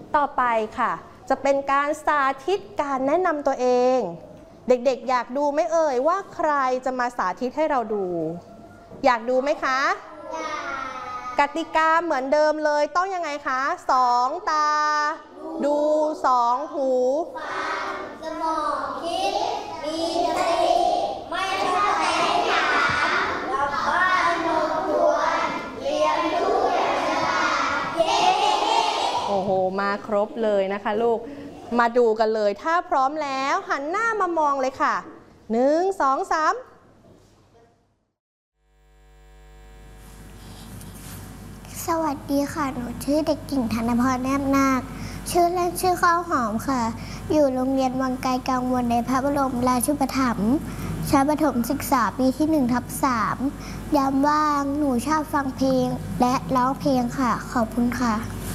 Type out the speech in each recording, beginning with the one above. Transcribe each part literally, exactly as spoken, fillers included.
ต่อไปค่ะจะเป็นการสาธิตการแนะนำตัวเองเด็กๆอยากดูไหมเอ่ยว่าใครจะมาสาธิตให้เราดูอยากดูไหมคะกติกาเหมือนเดิมเลยต้องยังไงคะสองตาดูสองหูฟังสมองคิดมีสติไม่ใช่แค่ถามกับบ้านทบทวนเรียนรู้อย่างฉลาดเย้โอ้โหมาครบเลยนะคะลูกมาดูกันเลยถ้าพร้อมแล้วหันหน้ามามองเลยค่ะหนึ่งสองสามสวัสดีค่ะหนูชื่อเด็กหญิงธนพรแนบนาคชื่อเล่นชื่อข้าวหอมค่ะอยู่โรงเรียนวังไกลกังวลในพระบรมราชูปถัมภ์ชั้นประถมศึกษาปีที่หนึ่งทับสามยามว่างหนูชอบฟังเพลงและร้องเพลงค่ะขอบคุณค่ะ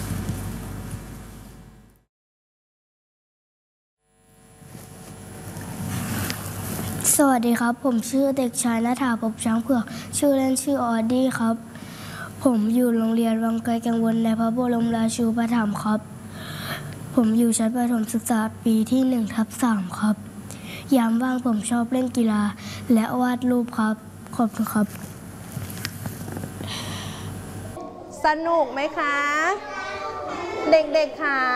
สวัสดีครับผมชื่อเด็กชายณฐาภพช้างเผือกชื่อเล่นชื่อออดี้ครับผมอยู่โรงเรียนวังไกลกังวลในพระบรมราชูปถัมภ์ครับผมอยู่ชั้นประถมศึกษาปีที่หนึ่งทับสามครับยามว่างผมชอบเล่นกีฬาและวาดรูปครับขอบคุณครับสนุกไหมคะเด็กๆค่ะ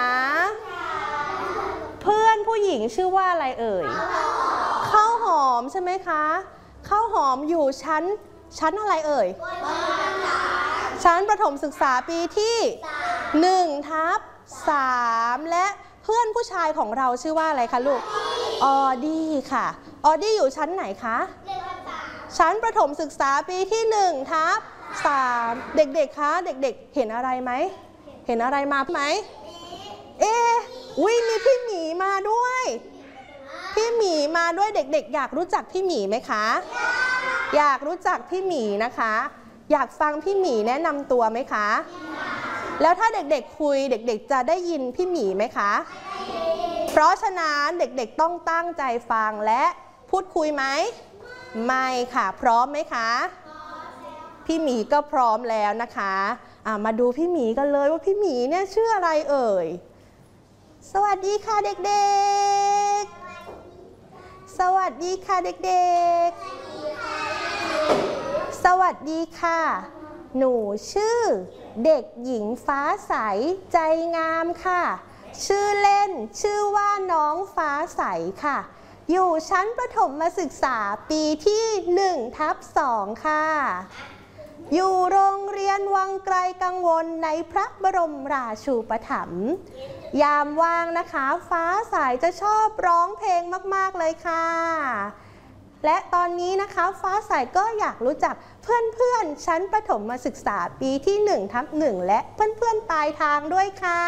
เพื่อนผู้หญิงชื่อว่าอะไรเอ่ยข้าวหอมใช่ไหมคะข้าวหอมอยู่ชั้นชั้นอะไรเอ่ยชั้นประถมศึกษาปีที่หนึ่งทับสามและเพื่อนผู้ชายของเราชื่อว่าอะไรคะลูกออดี้ค่ะออดี้อยู่ชั้นไหนคะชั้นประถมศึกษาปีที่หนึ่งทับสามเด็กๆคะเด็กๆเห็นอะไรไหมเห็นอะไรมาไหมเอ๊ะอุ้ยมีพี่หมีมาด้วยพี่หมีมาด้วยเด็กๆอยากรู้จักพี่หมีไหมคะอยากรู้จักพี่หมีนะคะอยากฟังพี่หมีแนะนำตัวไหมคะแล้วถ้าเด็กๆคุยเด็กๆจะได้ยินพี่หมีไหมคะเพราะฉะนั้นเด็กๆต้องตั้งใจฟังและพูดคุยไหมไม่ค่ะพร้อมไหมคะพี่หมีก็พร้อมแล้วนะคะอ่ะมาดูพี่หมีกันเลยว่าพี่หมีเนี่ยชื่ออะไรเอ่ยสวัสดีค่ะเด็กๆสวัสดีค่ะเด็กๆสวัสดีค่ะหนูชื่อเด็กหญิงฟ้าใสใจงามค่ะชื่อเล่นชื่อว่าน้องฟ้าใสค่ะอยู่ชั้นประถมศึกษาปีที่หนึ่งทับสองค่ะอยู่โรงเรียนวังไกลกังวลในพระบรมราชูปถัมภ์ยามว่างนะคะฟ้าใสจะชอบร้องเพลงมากๆเลยค่ะและตอนนี้นะคะฟ้าใสก็อยากรู้จักเพื่อนๆชั้นประถมศึกษาปีที่หนึ่งทับหนึ่งและเพื่อนๆปลายทางด้วยค่ะ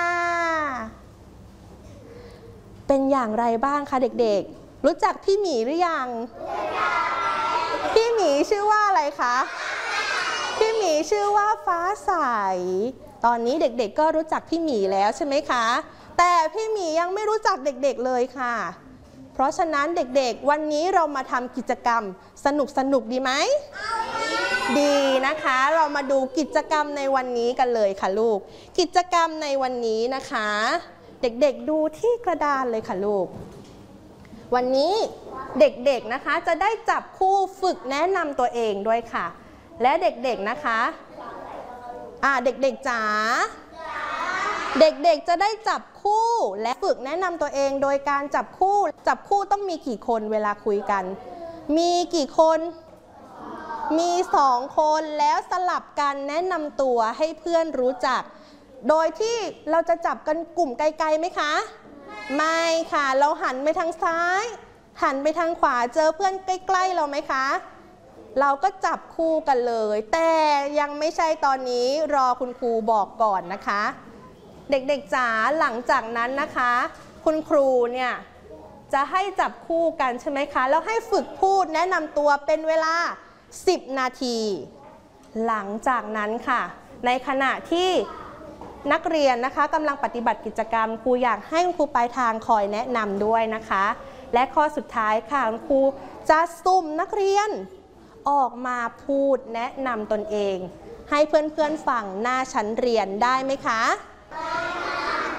เป็นอย่างไรบ้างคะเด็กๆรู้จักพี่หมีหรือยังพี่หมีชื่อว่าอะไรคะพี่หมีชื่อว่าฟ้าใสตอนนี้เด็กๆก็รู้จักพี่หมีแล้วใช่ไหมคะแต่พี่หมียังไม่รู้จักเด็กๆเลยค่ะเพราะฉะนั้นเด็กๆวันนี้เรามาทำกิจกรรมสนุกสนุกดีไหมดีนะคะเรามาดูกิจกรรมในวันนี้กันเลยค่ะลูกกิจกรรมในวันนี้นะคะเด็กๆดูที่กระดานเลยค่ะลูกวันนี้เด็กๆนะคะจะได้จับคู่ฝึกแนะนำตัวเองด้วยค่ะและเด็กๆนะคะอ่าเด็กๆจ๋าเด็กๆจะได้จับคู่และฝึกแนะนำตัวเองโดยการจับคู่จับคู่ต้องมีกี่คนเวลาคุยกันมีกี่คนมีสองคนแล้วสลับกันแนะนำตัวให้เพื่อนรู้จักโดยที่เราจะจับกันกลุ่มไกลๆไหมคะไม่ค่ะเราหันไปทางซ้ายหันไปทางขวาเจอเพื่อนใกล้ๆเราไหมคะเราก็จับคู่กันเลยแต่ยังไม่ใช่ตอนนี้รอคุณครูบอกก่อนนะคะเด็กๆจ๋าหลังจากนั้นนะคะคุณครูเนี่ยจะให้จับคู่กันใช่ไหมคะแล้วให้ฝึกพูดแนะนำตัวเป็นเวลาสิบนาทีหลังจากนั้นค่ะในขณะที่นักเรียนนะคะกำลังปฏิบัติกิจกรรมครูอยากให้คุณครูปลายทางคอยแนะนำด้วยนะคะและข้อสุดท้ายค่ะคุณครูจะสุ่มนักเรียนออกมาพูดแนะนำตนเองให้เพื่อนๆฟังหน้าชั้นเรียนได้ไหมคะ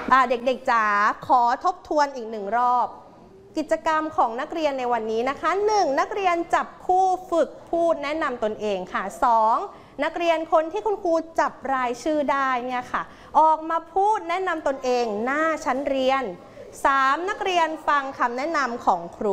อ่าเด็กๆจ๋าขอทบทวนอีกหนึ่งรอบกิจกรรมของนักเรียนในวันนี้นะคะ หนึ่ง นักเรียนจับคู่ฝึกพูดแนะนำตนเองค่ะ สอง นักเรียนคนที่คุณครูจับรายชื่อได้เนี่ยค่ะออกมาพูดแนะนำตนเองหน้าชั้นเรียน สาม นักเรียนฟังคำแนะนำของครู